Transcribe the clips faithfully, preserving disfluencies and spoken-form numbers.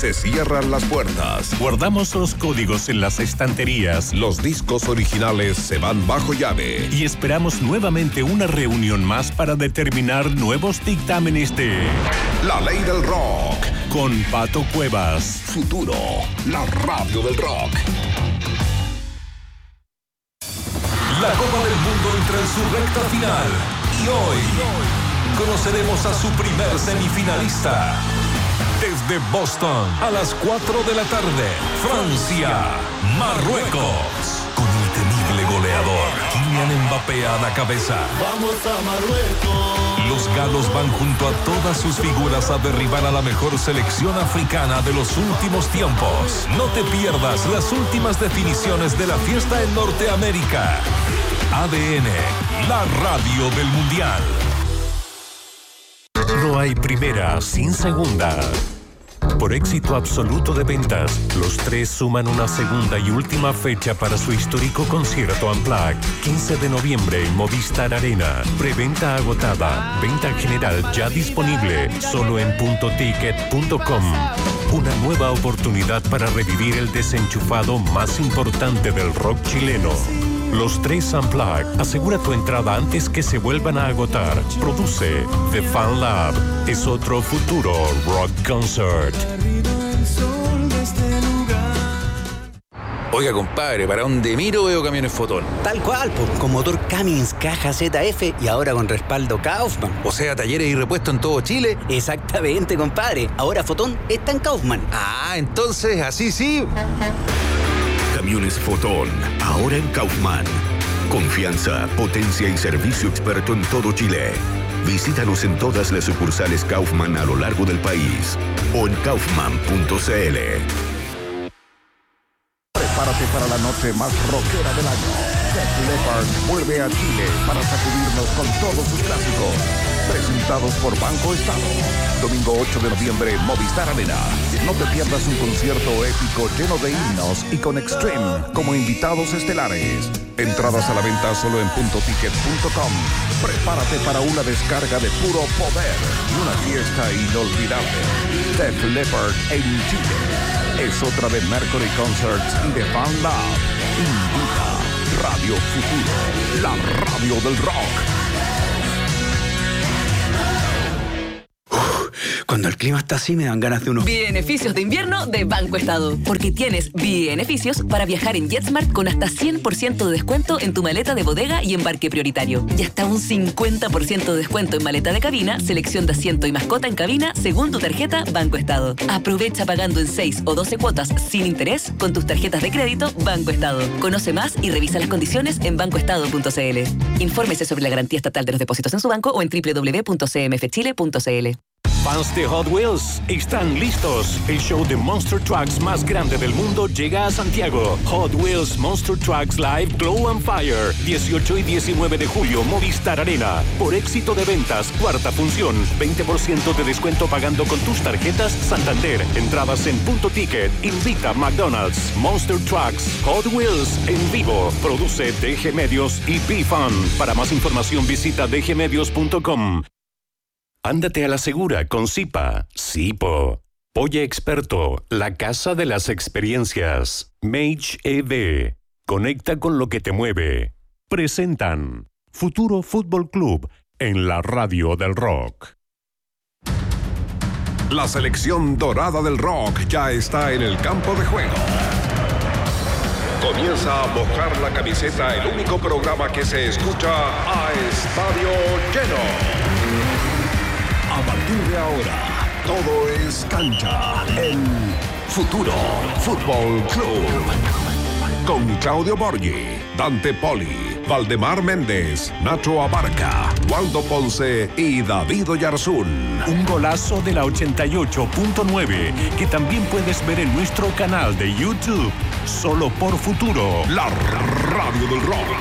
Se cierran las puertas. Guardamos los códigos en las estanterías. Los discos originales se van bajo llave. Y esperamos nuevamente una reunión más para determinar nuevos dictámenes de La Ley del Rock. Con Pato Cuevas. Futuro, la radio del rock. La Copa del Mundo entra en su recta final. Y hoy conoceremos a su primer semifinalista. Desde Boston, a las cuatro de la tarde, Francia, Marruecos. Con el temible goleador, Kylian Mbappé a la cabeza. ¡Vamos a Marruecos! Los galos van junto a todas sus figuras a derribar a la mejor selección africana de los últimos tiempos. No te pierdas las últimas definiciones de la fiesta en Norteamérica. A D N, la radio del Mundial. No hay primera sin segunda. Por éxito absoluto de ventas, los tres suman una segunda y última fecha para su histórico concierto Unplugged. quince de noviembre en Movistar Arena. Preventa agotada. Venta general ya disponible. Solo en punto ticket punto com. Una nueva oportunidad para revivir el desenchufado más importante del rock chileno. Los tres Unplugged. Asegura tu entrada antes que se vuelvan a agotar. Produce The Fan Lab. Es otro futuro rock concert. Oiga, compadre, ¿para dónde miro veo camiones Fotón? Tal cual, pues, con motor Cummins, caja Z F y ahora con respaldo Kaufman. O sea, talleres y repuestos en todo Chile. Exactamente, compadre. Ahora Fotón está en Kaufman. Ah, entonces, así sí. Camiones Fotón, ahora en Kaufman. Confianza, potencia y servicio experto en todo Chile. Visítanos en todas las sucursales Kaufman a lo largo del país o en kaufman punto c l. Prepárate para la noche más rockera del año. Def Leppard vuelve a Chile para sacudirnos con todos sus clásicos. Presentados por Banco Estado. Domingo ocho de noviembre, Movistar Arena. No te pierdas un concierto épico lleno de himnos y con Extreme como invitados estelares. Entradas a la venta solo en punto ticket punto com. Prepárate para una descarga de puro poder y una fiesta inolvidable. Def Leppard en Chile. Es otra de Mercury Concerts y de Fan Lab. Invita Radio Futuro, la radio del rock. Cuando el clima está así me dan ganas de unos beneficios de invierno de Banco Estado. Porque tienes beneficios para viajar en JetSmart con hasta cien por ciento de descuento en tu maleta de bodega y embarque prioritario. Y hasta un cincuenta por ciento de descuento en maleta de cabina, selección de asiento y mascota en cabina según tu tarjeta Banco Estado. Aprovecha pagando en seis o doce cuotas sin interés con tus tarjetas de crédito Banco Estado. Conoce más y revisa las condiciones en banco estado punto c l. Infórmese sobre la garantía estatal de los depósitos en su banco o en doble u doble u doble u punto c m f chile punto c l. Fans de Hot Wheels, están listos. El show de Monster Trucks más grande del mundo llega a Santiago. Hot Wheels Monster Trucks Live Glow and Fire. dieciocho y diecinueve de julio, Movistar Arena. Por éxito de ventas, cuarta función. veinte por ciento de descuento pagando con tus tarjetas Santander. Entradas en punto ticket. Invita McDonald's. Monster Trucks Hot Wheels en vivo. Produce D G Medios y B-Fun. Para más información visita d g medios punto com. Ándate a la segura con Zipa. Zipo. Polla Experto, la casa de las experiencias. Mage E D. Conecta con lo que te mueve. Presentan Futuro Fútbol Club en la radio del rock. La selección dorada del rock ya está en el campo de juego. Comienza a mojar la camiseta, el único programa que se escucha a estadio lleno. A partir de ahora, todo es cancha en Futuro Fútbol Club. Con Claudio Borghi, Dante Poli, Valdemar Méndez, Nacho Abarca, Waldo Ponce y David Oyarzún. Un golazo de la ochenta y ocho punto nueve que también puedes ver en nuestro canal de YouTube. Solo por Futuro, la radio del rock.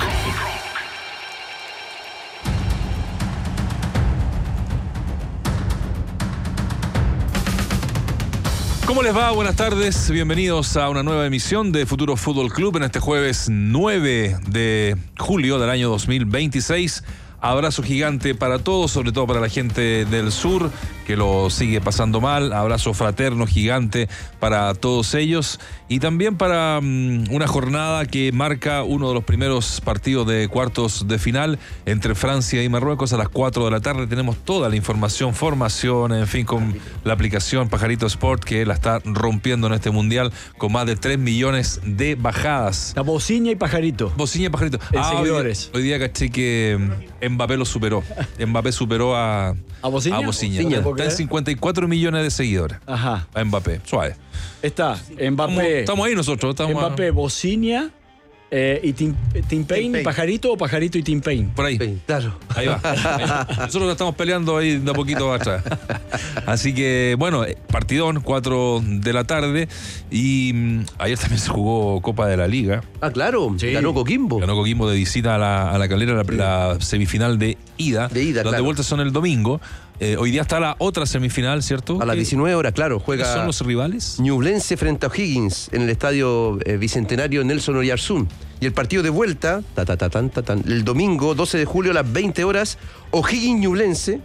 ¿Cómo les va? Buenas tardes, bienvenidos a una nueva emisión de Futuro Fútbol Club en este jueves nueve de julio del año dos mil veintiséis. Abrazo gigante para todos, sobre todo para la gente del sur, que que lo sigue pasando mal. Abrazo fraterno, gigante para todos ellos. Y también para um, una jornada que marca uno de los primeros partidos de cuartos de final entre Francia y Marruecos a las cuatro de la tarde. Tenemos toda la información, formación, en fin, con la aplicación Pajarito Sport, que la está rompiendo en este mundial con más de tres millones de bajadas. La Bociña y Pajarito. Bociña y Pajarito. En ah, seguidores. Hoy día, hoy día caché que Mbappé lo superó. Mbappé superó a, ¿A Bociña? A Bociña. Está en cincuenta y cuatro millones de seguidores. Ajá. A Mbappé. Suave. Está Mbappé. Estamos, estamos ahí nosotros. Estamos Mbappé, a... Bociña eh, y Tim, Tim Payne, Pajarito o Pajarito y Tim Payne. Por ahí. Sí, claro. Ahí va. Ahí va. Nosotros la estamos peleando ahí de a poquito atrás. Así que, bueno, partidón, cuatro de la tarde. Y mmm, ayer también se jugó Copa de la Liga. Ah, claro. Sí. Ganó Coquimbo. Ganó Coquimbo de visita a la, a la Calera, la, sí. la semifinal de ida. De ida, Las claro. de vuelta son el domingo. Eh, hoy día está la otra semifinal, ¿cierto? A las diecinueve horas, claro. Juega. ¿Quiénes son los rivales? Ñublense frente a O'Higgins en el estadio eh, Bicentenario Nelson Oyarzún. Y el partido de vuelta, ta, ta, ta, tan, ta, tan, el domingo doce de julio a las veinte horas, O'Higgins Ñublense.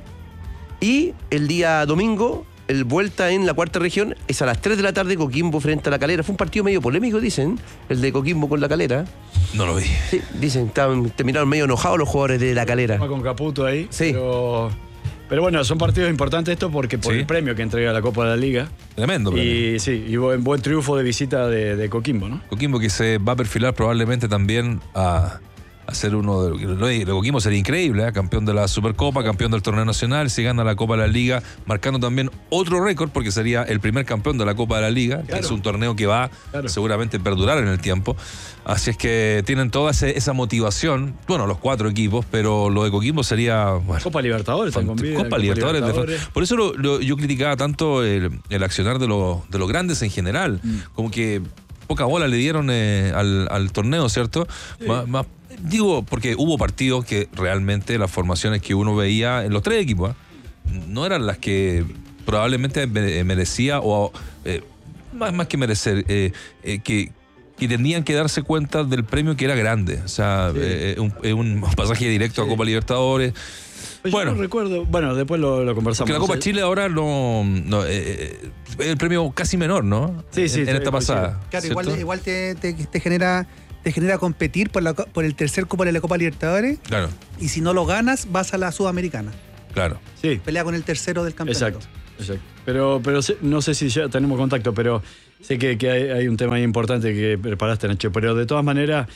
Y el día domingo, el vuelta en la cuarta región, es a las tres de la tarde, Coquimbo frente a la Calera. Fue un partido medio polémico, dicen, el de Coquimbo con la Calera. No lo vi. Sí, dicen, estaban, terminaron medio enojados los jugadores de la Calera. Con Caputo ahí. Sí. Pero, pero bueno, son partidos importantes estos porque por sí. el premio que entrega la Copa de la Liga. Tremendo premio. Y sí, y buen, buen triunfo de visita de, de Coquimbo, ¿no? Coquimbo que se va a perfilar probablemente también a... a ser uno de los de Coquimbo sería increíble, ¿eh? Campeón de la Supercopa, campeón del torneo nacional, si gana la Copa de la Liga, marcando también otro récord porque sería el primer campeón de la Copa de la Liga, claro. Que es un torneo que va claro. seguramente a perdurar en el tiempo. Así es que tienen toda ese, esa motivación, bueno, los cuatro equipos, pero lo de Coquimbo sería... Bueno, Copa Libertadores, fant- Copa, Copa Libertadores. Libertadores. De, por eso lo, lo, yo criticaba tanto el, el accionar de, lo, de los grandes en general, mm. como que poca bola le dieron eh, al, al torneo, ¿cierto? Sí. Más, más Digo, porque hubo partidos que realmente las formaciones que uno veía en los tres equipos ¿eh? no eran las que probablemente merecía o eh, más, más que merecer, eh, eh, que, que tenían que darse cuenta del premio que era grande. O sea, sí. eh, un, un pasaje directo sí. a Copa Libertadores. Pues bueno, yo no recuerdo, bueno, después lo, lo conversamos. Que la Copa Chile ahora no, no eh, es el premio casi menor, ¿no? Sí, sí. En, en esta pasada. Claro, igual, igual te, te, te genera... te genera competir por, la, por el tercer Copa de la Copa Libertadores. Claro. Y si no lo ganas, vas a la Sudamericana. Claro. Sí. Pelea con el tercero del campeonato. Exacto. Exacto. Pero, pero sé, no sé si ya tenemos contacto, pero sé que, que hay, hay un tema ahí importante que preparaste, Nacho. Pero de todas maneras,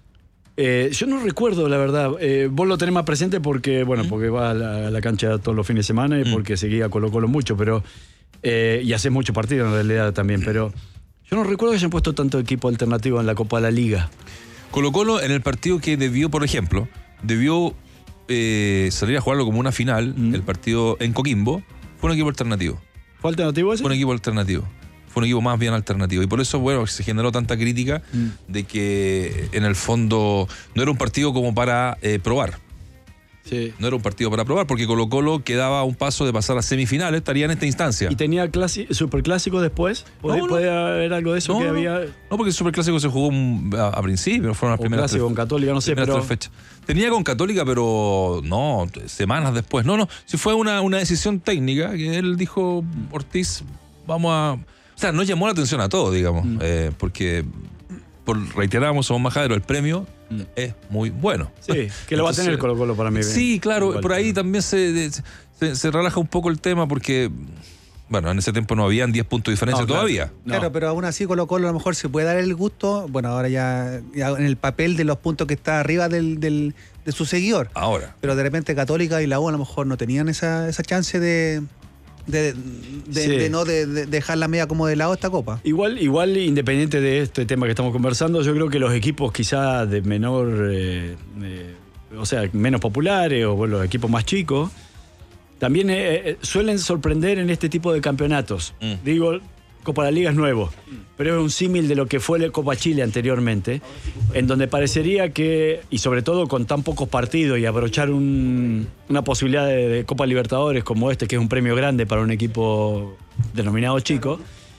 eh, yo no recuerdo, la verdad. Eh, vos lo tenés más presente porque, bueno, mm. porque vas a la, a la cancha todos los fines de semana y mm. porque seguía Colo Colo mucho, pero eh, y haces muchos partidos en realidad también, pero yo no recuerdo que hayan puesto tanto equipo alternativo en la Copa de la Liga. Colo Colo en el partido que debió, por ejemplo, debió eh, salir a jugarlo como una final, mm. el partido en Coquimbo, fue un equipo alternativo. ¿Fue alternativo ese? Fue un equipo alternativo. Fue un equipo más bien alternativo. Y por eso, bueno, se generó tanta crítica mm. de que en el fondo no era un partido como para eh, probar. Sí. No era un partido para probar, porque Colo Colo quedaba a un paso de pasar a semifinales, estaría en esta instancia. ¿Y tenía clasi- superclásico después? ¿Puede, no, no. ¿Puede haber algo de eso no, que no. había? No, porque el superclásico se jugó a, a principio, fueron las o primeras clásico tres, con Católica, no sé, pero... tres fechas. Tenía con Católica, pero no, semanas después. No, no, si fue una, una decisión técnica que él dijo, Ortiz, vamos a... O sea, no llamó la atención a todo, digamos, mm. eh, porque... Por, reiteramos, somos majaderos, el premio mm. es muy bueno. Sí, que lo Entonces, va a tener Colo Colo para mí. Sí, claro, igual, por ahí también se, se, se relaja un poco el tema porque, bueno, en ese tiempo no habían diez puntos de diferencia no, claro, todavía. No. Claro, pero aún así Colo Colo a lo mejor se puede dar el gusto, bueno, ahora ya, ya en el papel de los puntos que está arriba del, del, de su seguidor. Ahora. Pero de repente Católica y la U a lo mejor no tenían esa, esa chance de... De, de, sí. de no de, de dejar la media como de lado esta copa. Igual, igual, independiente de este tema que estamos conversando, yo creo que los equipos quizá de menor, eh, eh, o sea, menos populares o bueno, los equipos más chicos, también eh, suelen sorprender en este tipo de campeonatos. Mm. Digo, Copa de la Liga es nuevo, pero es un símil de lo que fue la Copa Chile anteriormente, en donde parecería que, y sobre todo con tan pocos partidos y abrochar un, una posibilidad de, de Copa Libertadores como este, que es un premio grande para un equipo denominado chico,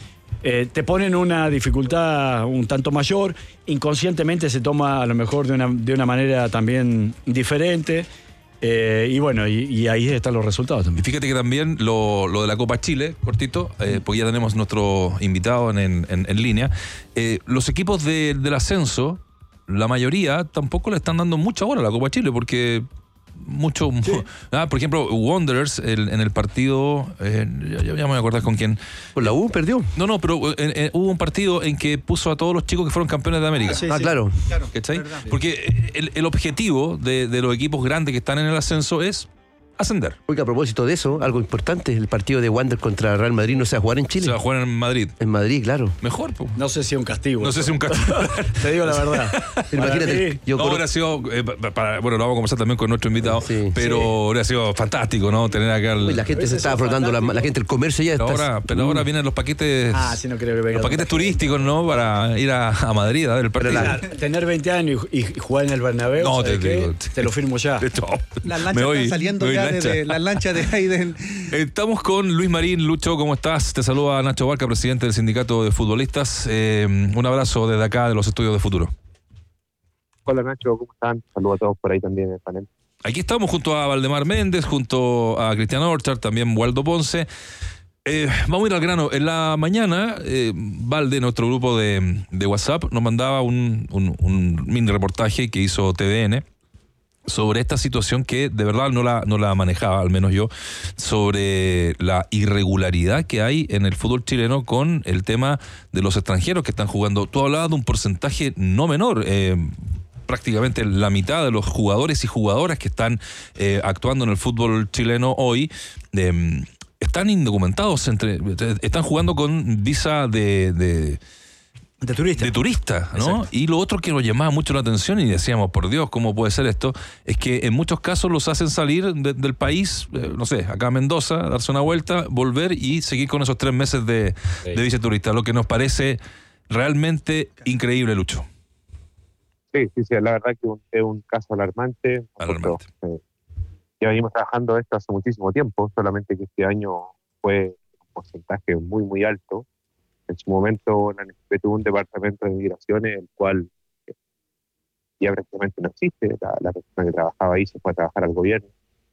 eh, te ponen una dificultad un tanto mayor, inconscientemente se toma a lo mejor de una, de una manera también diferente. Eh, y bueno, y, y ahí están los resultados también. Y fíjate que también lo, lo de la Copa Chile, cortito, eh, porque ya tenemos nuestro invitado en, en, en línea. Eh, los equipos de, del ascenso, la mayoría tampoco le están dando mucha bola a la Copa Chile, porque mucho, sí. ah, por ejemplo, Wanderers el, en el partido, eh, ya, ya me voy a acordar con quién. Pues la U perdió. No, no, pero eh, eh, hubo un partido en que puso a todos los chicos que fueron campeones de América. Ah, sí, ah sí. claro. ¿Cachai? Porque el, el objetivo de, de los equipos grandes que están en el ascenso es ascender. Oiga, a propósito de eso, algo importante, el partido de Wander contra Real Madrid no se va a jugar en Chile. Se va a jugar en Madrid. En Madrid, claro. Mejor, pues. No sé si es un castigo. No eso. sé si es un castigo. Te digo la verdad. Imagínate. Yo no, hubiera sido, eh, para, bueno, lo vamos a conversar también con nuestro invitado, sí, pero sí. hubiera sido fantástico, ¿no? Tener acá el... Uy, la gente se está afrontando, la, la gente, el comercio ya pero está... Ahora, pero mm. ahora vienen los paquetes... Ah, sí, no creo que venga. Los paquetes turísticos, ¿no? Para ir a, a Madrid a ver el partido. La, tener veinte años y, y jugar en el Bernabéu, no, te, digo, te, te lo firmo ya. Las lanchas están saliendo ya desde las lanchas de ahí del... Estamos con Luis Marín. Lucho, ¿cómo estás? Te saluda Nacho Barca, presidente del Sindicato de Futbolistas. Eh, un abrazo desde acá, de los estudios de Futuro. Hola Nacho, ¿cómo están? Saludos a todos por ahí también en el panel. Aquí estamos junto a Valdemar Méndez, junto a Cristian Orchard, también Waldo Ponce. Eh, vamos a ir al grano. En la mañana, eh, Valde, nuestro grupo de, de WhatsApp, nos mandaba un, un, un mini reportaje que hizo T V N sobre esta situación que de verdad no la, no la manejaba, al menos yo, sobre la irregularidad que hay en el fútbol chileno con el tema de los extranjeros que están jugando. Tú hablabas de un porcentaje no menor, eh, prácticamente la mitad de los jugadores y jugadoras que están eh, actuando en el fútbol chileno hoy eh, están indocumentados, entre, están jugando con visa de... de De turista. De turista, ¿no? Exacto. Y lo otro que nos llamaba mucho la atención y decíamos, por Dios, ¿cómo puede ser esto? Es que en muchos casos los hacen salir de, del país, eh, no sé, acá a Mendoza, darse una vuelta, volver y seguir con esos tres meses de, sí. de visa turista, lo que nos parece realmente increíble, Lucho. Sí, sí, sí, la verdad que un, es un caso alarmante. Alarmante. Nosotros, eh, ya venimos trabajando esto hace muchísimo tiempo, solamente que este año fue un porcentaje muy, muy alto. En su momento, la N F P tuvo un departamento de migraciones, el cual eh, ya prácticamente no existe. La, la persona que trabajaba ahí se fue a trabajar al gobierno.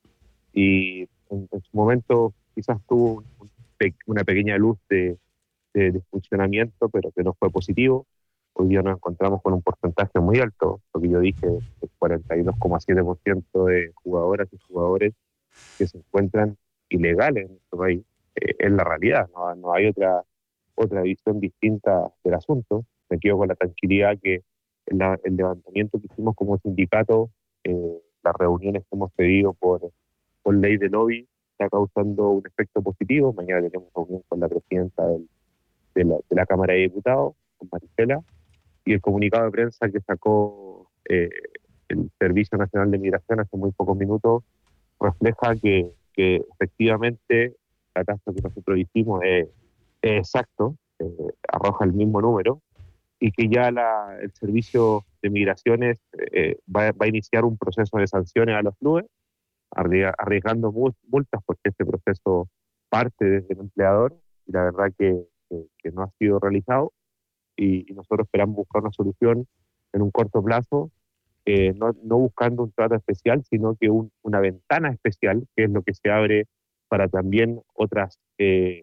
Y en, en su momento quizás tuvo un, un pe- una pequeña luz de, de, de funcionamiento, pero que no fue positivo. Hoy día nos encontramos con un porcentaje muy alto, lo que yo dije, el cuarenta y dos coma siete por ciento de jugadoras y jugadores que se encuentran ilegales en nuestro país. Eh, es la realidad, no, no hay otra... otra visión distinta del asunto. Me quedo con la tranquilidad que la, el levantamiento que hicimos como sindicato, eh, las reuniones que hemos pedido por, por ley de lobby, está causando un efecto positivo. Mañana tenemos reunión con la presidenta del, de, la, de la Cámara de Diputados, con Maricela, y el comunicado de prensa que sacó eh, el Servicio Nacional de Migración hace muy pocos minutos refleja que, que efectivamente la tasa que nosotros hicimos es exacto, eh, arroja el mismo número, y que ya la, el Servicio de Migraciones eh, va, va a iniciar un proceso de sanciones a los clubes, arriesgando multas porque este proceso parte desde el empleador y la verdad que, que, que no ha sido realizado, y, y nosotros esperamos buscar una solución en un corto plazo, eh, no, no buscando un trato especial, sino que un, una ventana especial, que es lo que se abre para también otras eh,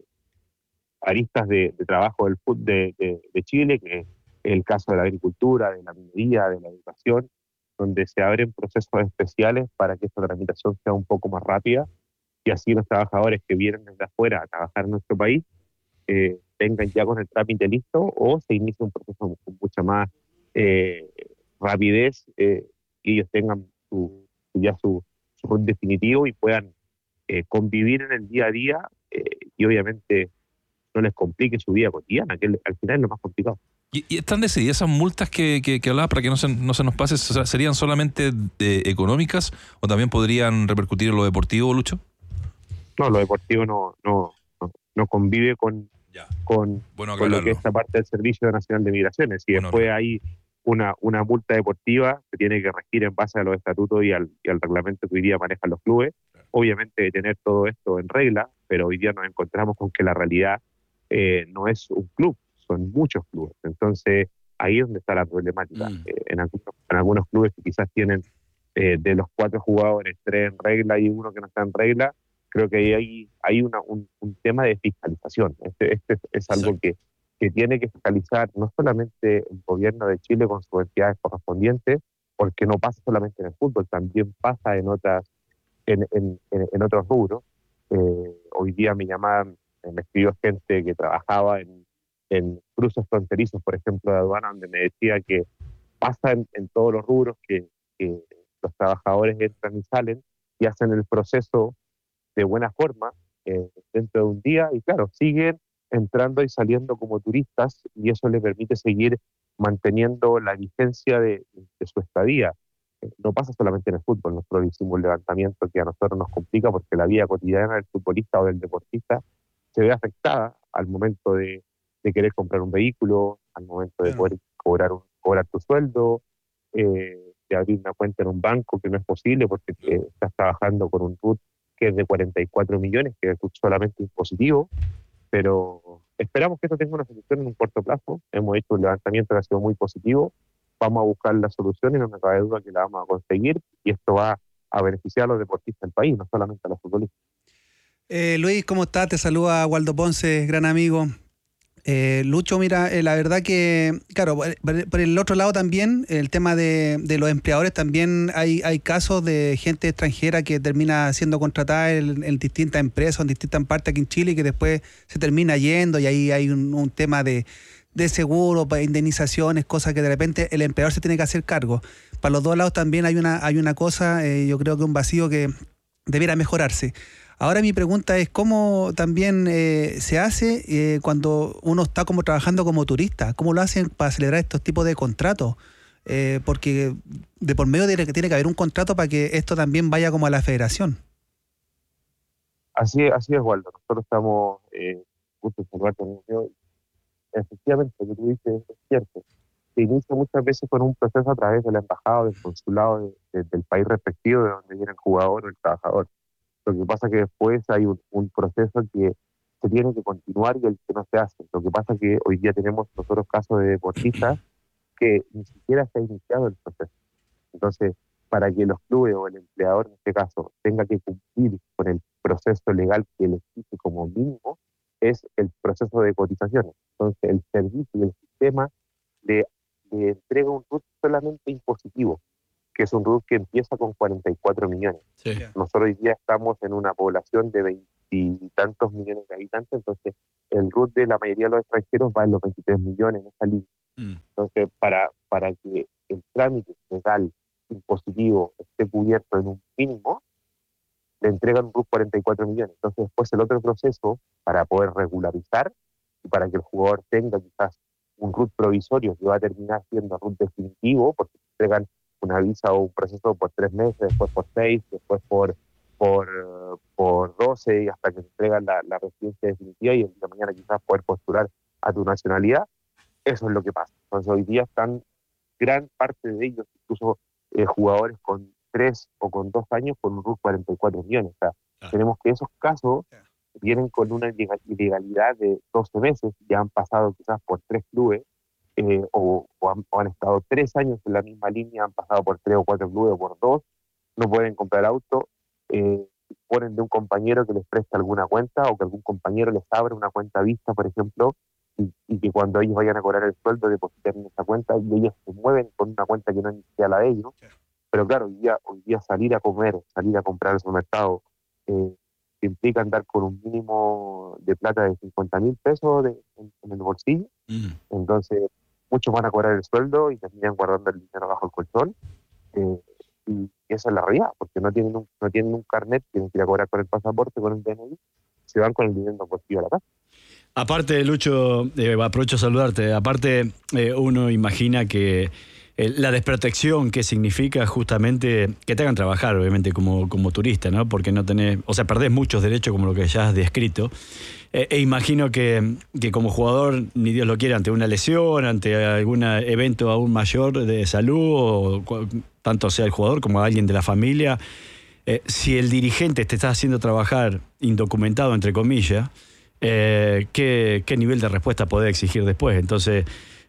aristas de, de trabajo del fútbol de, de, de Chile, que es el caso de la agricultura, de la minería, de la educación, donde se abren procesos especiales para que esta tramitación sea un poco más rápida y así los trabajadores que vienen desde afuera a trabajar en nuestro país eh, vengan ya con el trámite listo o se inicie un proceso con mucha más eh, rapidez eh, y ellos tengan su, ya su, su rol definitivo y puedan eh, convivir en el día a día eh, y obviamente no les complique su vida cotidiana, que al final es lo más complicado. ¿Y, y están decididas esas multas que, que, que hablaba para que no se, no se nos pase? O sea, ¿serían solamente de, económicas o también podrían repercutir en lo deportivo, Lucho? No, lo deportivo no, no, no, no convive con, con, bueno, con lo que es esta parte del Servicio Nacional de Migraciones. Si bueno, después no. hay una, una multa deportiva, se tiene que regir en base a los estatutos y al, y al reglamento que hoy día manejan los clubes. Obviamente tener todo esto en regla, pero hoy día nos encontramos con que la realidad eh, no es un club, son muchos clubes. Entonces ahí es donde está la problemática. Mm. Eh, en, algunos, en algunos clubes que quizás tienen eh, de los cuatro jugadores, tres en regla y uno que no está en regla, creo que hay, hay una, un, un tema de fiscalización. Este, este es algo sí. que, que tiene que fiscalizar no solamente el gobierno de Chile con sus entidades correspondientes, porque no pasa solamente en el fútbol, también pasa en otras en, en, en, en otros rubros. Eh, hoy día me llamaban, me escribió gente que trabajaba en, en cruces fronterizos, por ejemplo, de aduana, donde me decía que pasa en, en todos los rubros que, que los trabajadores entran y salen y hacen el proceso de buena forma eh, dentro de un día y claro, siguen entrando y saliendo como turistas y eso les permite seguir manteniendo la vigencia de, de su estadía. Eh, no pasa solamente en el fútbol, nosotros hicimos un levantamiento que a nosotros nos complica porque la vida cotidiana del futbolista o del deportista se ve afectada al momento de, de querer comprar un vehículo, al momento de poder cobrar, un, cobrar tu sueldo, eh, de abrir una cuenta en un banco que no es posible porque eh, estás trabajando con un R U T que es de cuarenta y cuatro millones, que es solamente impositivo, pero esperamos que esto tenga una solución en un corto plazo. Hemos hecho un levantamiento que ha sido muy positivo, vamos a buscar la solución y no me cabe duda que la vamos a conseguir y esto va a beneficiar a los deportistas del país, no solamente a los futbolistas. Eh, Luis, ¿cómo estás? Te saluda Waldo Ponce, gran amigo. Eh, Lucho, mira, eh, la verdad que, claro, por, por el otro lado también, el tema de, de los empleadores, también hay, hay casos de gente extranjera que termina siendo contratada en, en distintas empresas, en distintas partes aquí en Chile y que después se termina yendo y ahí hay un, un tema de, de seguro, indemnizaciones, cosas que de repente el empleador se tiene que hacer cargo. Para los dos lados también hay una, hay una cosa, eh, yo creo que un vacío que debiera mejorarse. Ahora mi pregunta es cómo también eh, se hace eh, cuando uno está como trabajando como turista, cómo lo hacen para celebrar estos tipos de contratos, eh, porque de por medio de que tiene que haber un contrato para que esto también vaya como a la federación. Así es, así es, Waldo. Nosotros estamos eh, justo en saludarte, efectivamente lo que tú dices es cierto. Se inicia muchas veces con un proceso a través de la embajada o del consulado de, de, del país respectivo de donde viene el jugador o el trabajador. Lo que pasa es que después hay un, un proceso que se tiene que continuar y el que no se hace. Lo que pasa es que hoy día tenemos nosotros casos de deportistas que ni siquiera se ha iniciado el proceso. Entonces, para que los clubes o el empleador en este caso tenga que cumplir con el proceso legal que le exige como mínimo, es el proceso de cotizaciones. Entonces, el servicio y el sistema le, le entrega un R U T solamente impositivo, que es un R U T que empieza con cuarenta y cuatro millones. Sí. Nosotros hoy día estamos en una población de veintitantos millones de habitantes, entonces el R U T de la mayoría de los extranjeros va en los veintitrés millones en esa línea. Mm. Entonces, para, para que el trámite legal impositivo esté cubierto en un mínimo, le entregan un R U T cuarenta y cuatro millones. Entonces, después el otro proceso, para poder regularizar y para que el jugador tenga quizás un R U T provisorio que va a terminar siendo R U T definitivo, porque entregan una visa o un proceso por tres meses, después por seis, después por por, por doce y hasta que te entregan la, la residencia definitiva y el día de mañana quizás poder postular a tu nacionalidad. Eso es lo que pasa. Entonces hoy día están gran parte de ellos, incluso eh, jugadores con tres o con dos años con un R U T cuarenta y cuatro millones. O sea, ah. tenemos que esos casos vienen con una ilegalidad de doce meses, ya han pasado quizás por tres clubes, Eh, o, o, han, o han estado tres años en la misma línea, han pasado por tres o cuatro clubes o por dos, no pueden comprar auto, eh, ponen de un compañero que les presta alguna cuenta o que algún compañero les abre una cuenta vista, por ejemplo, y, y que cuando ellos vayan a cobrar el sueldo depositan en esa cuenta y ellos se mueven con una cuenta que no es ni la de ellos. Pero claro, hoy día, hoy día salir a comer, salir a comprar al supermercado, eh, implica andar con un mínimo de plata de cincuenta mil pesos de, en, en el bolsillo. Mm. Entonces, muchos van a cobrar el sueldo y terminan guardando el dinero bajo el colchón. Eh, y esa es la realidad, porque no tienen un, no tienen un carnet, tienen que ir a cobrar con el pasaporte, con el D N I, se van con el dinero en el bolsillo a la casa. Aparte, Lucho, eh, aprovecho a saludarte. Aparte, eh, uno imagina que eh, la desprotección que significa justamente que te hagan trabajar, obviamente, como, como turista, ¿no? Porque no tenés, o sea, perdés muchos derechos como lo que ya has descrito. Eh, e imagino que, que como jugador, ni Dios lo quiera, ante una lesión, ante algún evento aún mayor de salud, o tanto sea el jugador como alguien de la familia, eh, si el dirigente te está haciendo trabajar indocumentado, entre comillas, eh, ¿qué, qué nivel de respuesta podés exigir después? Entonces,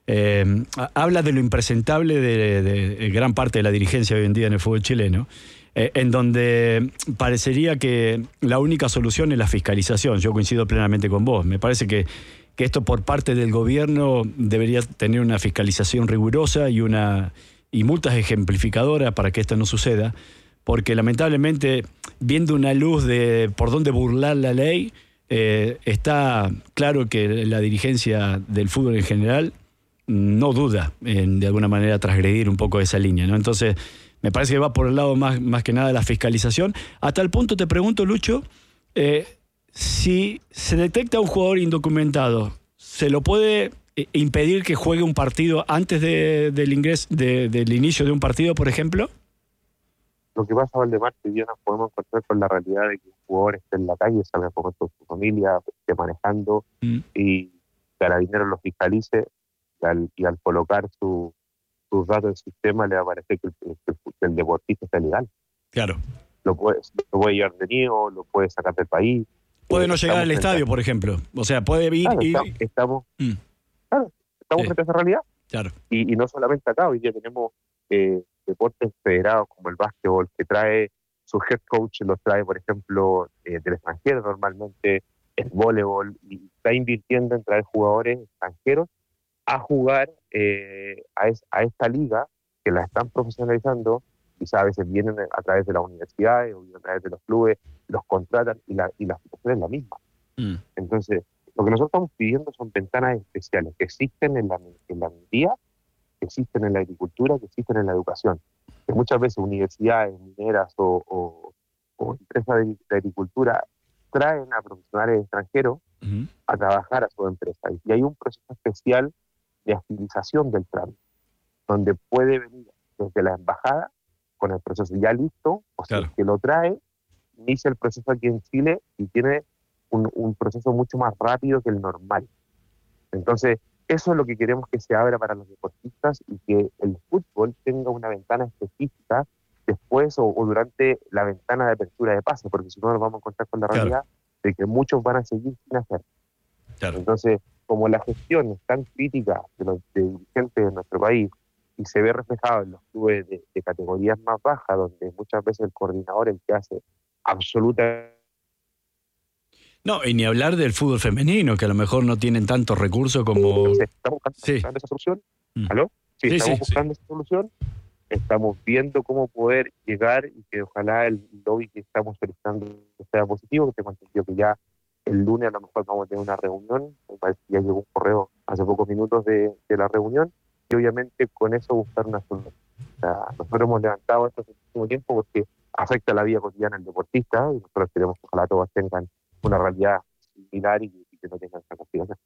eh, habla de lo impresentable de, de, de gran parte de la dirigencia hoy en día en el fútbol chileno, eh, en donde parecería que la única solución es la fiscalización. Yo coincido plenamente con vos. Me parece que, que esto por parte del gobierno debería tener una fiscalización rigurosa y, una, y multas ejemplificadoras para que esto no suceda, porque lamentablemente, viendo una luz de por dónde burlar la ley, eh, está claro que la dirigencia del fútbol en general no duda en de alguna manera transgredir un poco esa línea, ¿no? Entonces, me parece que va por el lado más, más que nada de la fiscalización. A tal punto te pregunto, Lucho, eh, si se detecta un jugador indocumentado, ¿se lo puede impedir que juegue un partido antes de, del ingreso, de, del inicio de un partido, por ejemplo? Lo que pasa, Valdemar, que hoy día nos podemos encontrar con la realidad de que un jugador esté en la calle, salga con su familia, esté manejando mm. y Carabineros lo fiscalice. Y al, y al colocar su, sus datos en el sistema le va a parecer que el, que, que el deportista está legal. Claro. Lo puede, lo puede llevar detenido, lo puede sacar del país. Puede no llegar al estadio, por ejemplo. O sea, puede ir... Claro, y... estamos, estamos, mm. claro, estamos sí. frente a esa realidad. Claro. Y, y no solamente acá, hoy día tenemos eh, deportes federados como el básquetbol, que trae su head coach, los trae, por ejemplo, eh, del extranjero normalmente, el voleibol, y está invirtiendo en traer jugadores extranjeros a jugar eh, a, es, a esta liga, que la están profesionalizando, quizás a veces vienen a través de las universidades o vienen a través de los clubes, los contratan y la, y la situación es la misma. Mm. Entonces, lo que nosotros estamos pidiendo son ventanas especiales que existen en la, en la minería, que existen en la agricultura, que existen en la educación. Que muchas veces universidades, mineras o, o, o empresas de, de agricultura traen a profesionales extranjeros uh-huh. a trabajar a su empresa. Y hay un proceso especial de agilización del trámite, donde puede venir desde la embajada con el proceso ya listo, o sea, claro. que lo trae, inicia el proceso aquí en Chile y tiene un, un proceso mucho más rápido que el normal. Entonces, eso es lo que queremos que se abra para los deportistas y que el fútbol tenga una ventana específica después o, o durante la ventana de apertura de pase, porque si no nos vamos a encontrar con la claro. realidad de que muchos van a seguir sin hacer. Claro. Entonces, como la gestión es tan crítica de los de dirigentes de nuestro país y se ve reflejado en los clubes de, de categorías más bajas, donde muchas veces el coordinador es el que hace absoluta... No, y ni hablar del fútbol femenino, que a lo mejor no tienen tantos recursos como... Entonces, estamos buscando, sí. buscando esa solución. Mm. ¿Aló? Sí, sí estamos sí, buscando sí. esa solución. Estamos viendo cómo poder llegar y que ojalá el lobby que estamos solicitando sea positivo, que tengo entendido que ya el lunes a lo mejor vamos a tener una reunión, me parece que ya llegó un correo hace pocos minutos de, de la reunión, y obviamente con eso buscar una solución. O sea, nosotros hemos levantado esto hace muchísimo tiempo porque afecta la vida cotidiana del deportista, y nosotros queremos que ojalá todos tengan una realidad similar y, y que no tengan esa castigación.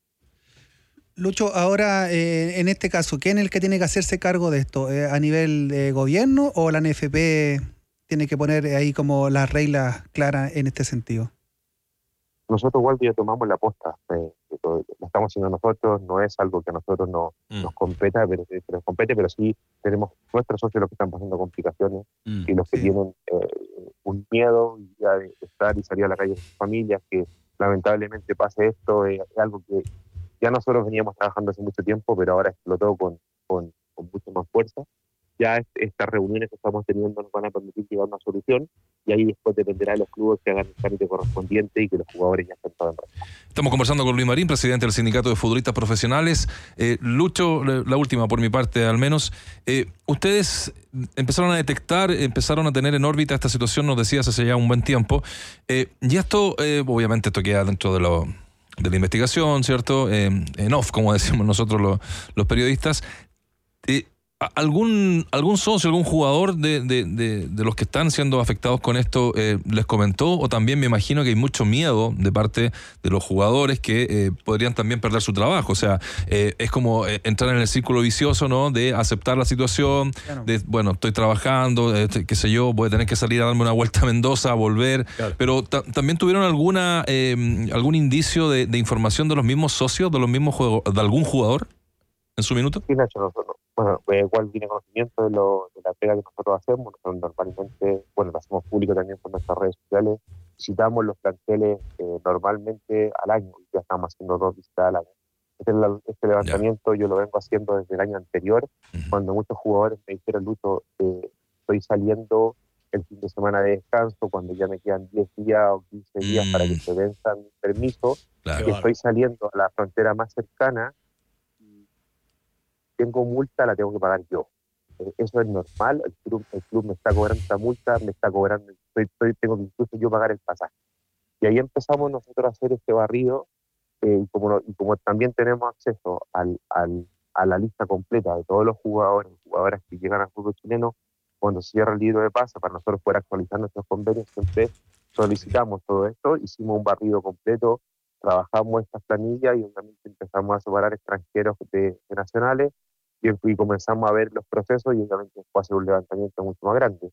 Lucho, ahora eh, en este caso, ¿quién es el que tiene que hacerse cargo de esto? Eh, ¿A nivel de gobierno o la N F P tiene que poner ahí como las reglas claras en este sentido? Nosotros igual ya tomamos la posta, eh, lo estamos haciendo nosotros, no es algo que a nosotros no, mm. nos competa, pero, pero compete, pero sí tenemos nuestros socios los que están pasando complicaciones mm, y los que sí. tienen eh, un miedo ya de estar y salir a la calle de sus familias, que lamentablemente pase esto, eh, es algo que ya nosotros veníamos trabajando hace mucho tiempo, pero ahora explotó con, con, con mucha más fuerza. Ya estas reuniones que estamos teniendo nos van a permitir llegar a una solución y ahí después dependerá de los clubes que hagan el trámite correspondiente y que los jugadores ya estén todos en realidad. Estamos conversando con Luis Marín, presidente del Sindicato de Futbolistas Profesionales. Eh, Lucho, la última por mi parte al menos. Eh, ustedes empezaron a detectar, empezaron a tener en órbita esta situación, nos decías hace ya un buen tiempo. Eh, y esto, eh, obviamente esto queda dentro de lo... de la investigación, ¿cierto? Eh, en off, como decimos nosotros los, los periodistas. Eh, ¿algún, ¿Algún socio, algún jugador de, de, de, de los que están siendo afectados con esto eh, les comentó? O también me imagino que hay mucho miedo de parte de los jugadores que eh, podrían también perder su trabajo. O sea, eh, es como eh, entrar en el círculo vicioso, ¿no? De aceptar la situación, claro. de, bueno, estoy trabajando, eh, qué sé yo, voy a tener que salir a darme una vuelta a Mendoza, a volver. Claro. Pero ta- también tuvieron alguna eh, algún indicio de, de información de los mismos socios, de los mismos juego- de algún jugador en su minuto. Sí, Nacho, nosotros, bueno, igual tiene conocimiento de, lo, de la pega que nosotros hacemos. Nosotros normalmente, bueno, lo hacemos público también por nuestras redes sociales. Visitamos los planteles eh, normalmente al año, ya estamos haciendo dos visitas al año. Este, este levantamiento yeah. yo lo vengo haciendo desde el año anterior, uh-huh. cuando muchos jugadores me dijeron, Lucho, eh, estoy saliendo el fin de semana de descanso, cuando ya me quedan diez días o quince días mm. para que se venzan mi permiso, claro. que estoy saliendo a la frontera más cercana y tengo multa, la tengo que pagar yo. Eh, eso es normal, el club, el club me está cobrando esta multa, me está cobrando, estoy, estoy, tengo que incluso yo pagar el pasaje. Y ahí empezamos nosotros a hacer este barrido, eh, y, como, y como también tenemos acceso al, al, a la lista completa de todos los jugadores, jugadoras que llegan al fútbol chileno, cuando se cierra el libro de pase, para nosotros poder actualizar nuestros convenios, siempre solicitamos todo esto, hicimos un barrido completo, trabajamos estas planillas y obviamente empezamos a separar extranjeros de, de nacionales y, y comenzamos a ver los procesos y obviamente después hacer un levantamiento mucho más grande.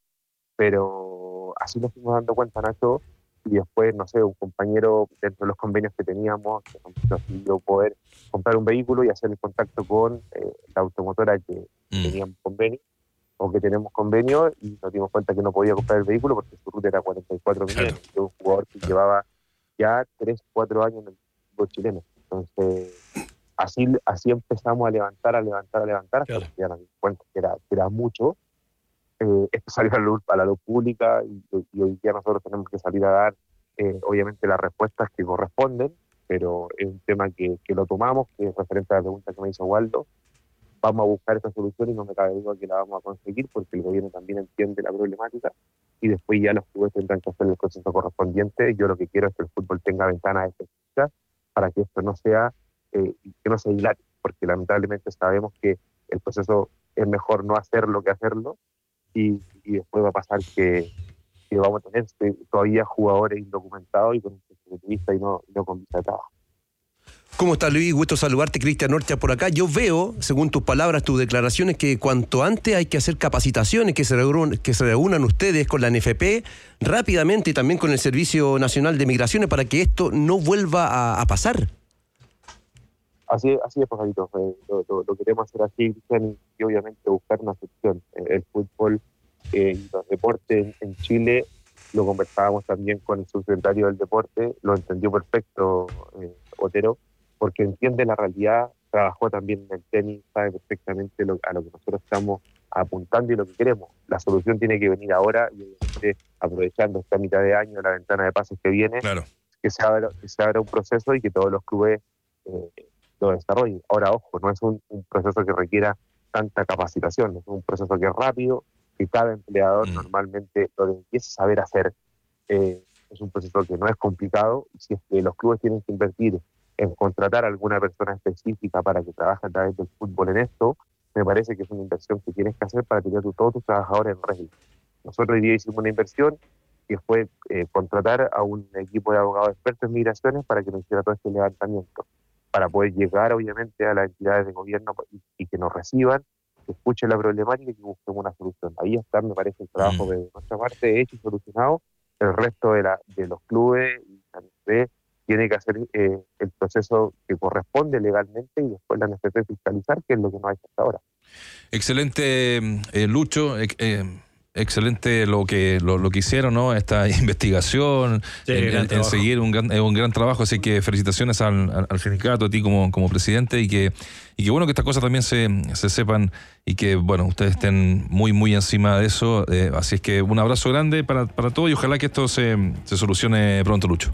Pero así nos fuimos dando cuenta, Nacho, y después, no sé, un compañero dentro de los convenios que teníamos nos pidió poder comprar un vehículo y hacer el contacto con eh, la automotora que mm. teníamos convenio o que tenemos convenio, y nos dimos cuenta que no podía comprar el vehículo porque su ruta era cuarenta y cuatro millones, de un jugador que llevaba ya tres, cuatro años en el fútbol chileno. Entonces, así, así empezamos a levantar, a levantar, a levantar, hasta claro. que ya nos dimos cuenta que era, que era mucho. Eh, esto salió a la luz, a la luz pública y, y hoy día nosotros tenemos que salir a dar, eh, obviamente, las respuestas que corresponden, pero es un tema que, que lo tomamos, que es referente a la pregunta que me hizo Waldo. Vamos a buscar esta solución y no me cabe duda que la vamos a conseguir porque el gobierno también entiende la problemática y después ya los clubes tendrán que hacer el proceso correspondiente. Yo lo que quiero es que el fútbol tenga ventanas específicas para que esto no sea, eh, que no se dilate, porque lamentablemente sabemos que el proceso es mejor no hacerlo que hacerlo y, y después va a pasar que, que vamos a tener todavía jugadores indocumentados y con un punto de vista y no, y no con visa de trabajo. ¿Cómo estás, Luis? Gusto saludarte, Cristian Orcha por acá. Yo veo, según tus palabras, tus declaraciones, que cuanto antes hay que hacer capacitaciones, que se reúnan, que se reúnan ustedes con la N F P rápidamente y también con el Servicio Nacional de Migraciones para que esto no vuelva a, a pasar. Así, así es, pajarito. Eh, lo, lo, lo queremos hacer así, Cristian, y obviamente buscar una solución. Eh, el fútbol eh, y los deportes en, en Chile, lo conversábamos también con el subsecretario del Deporte, lo entendió perfecto, eh, Otero, porque entiende la realidad, trabajó también en el tenis, sabe perfectamente lo, a lo que nosotros estamos apuntando y lo que queremos. La solución tiene que venir ahora y obviamente aprovechando esta mitad de año, la ventana de pases que viene, claro. que, se abra, que se abra un proceso y que todos los clubes eh, lo desarrollen. Ahora, ojo, no es un, un proceso que requiera tanta capacitación, es un proceso que es rápido, que cada empleador mm. normalmente lo empieza a saber hacer. Eh, es un proceso que no es complicado, y si es que los clubes tienen que invertir en contratar a alguna persona específica para que trabaje a través del fútbol en esto, me parece que es una inversión que tienes que hacer para tener todos tus trabajadores en régimen. Nosotros hoy día hicimos una inversión que fue eh, contratar a un equipo de abogados expertos en migraciones para que nos hiciera todo este levantamiento, para poder llegar obviamente a las entidades de gobierno y, y que nos reciban, que escuchen la problemática y que busquemos una solución. Ahí está, me parece, el trabajo mm. de nuestra parte hecho y solucionado. El resto de, la, de los clubes y la N F P tiene que hacer eh, el proceso que corresponde legalmente y después la N F P fiscalizar, que es lo que no ha hecho hasta ahora. Excelente, eh, Lucho. Eh, eh, excelente lo que lo, lo que hicieron, ¿no? Esta investigación, sí, en, en, en seguir un gran, un gran trabajo. Así que felicitaciones al, al, al sindicato, a ti como, como presidente, y que y que bueno que estas cosas también se, se sepan y que bueno ustedes estén muy muy encima de eso. Eh, así es que un abrazo grande para, para todos y ojalá que esto se, se solucione pronto, Lucho.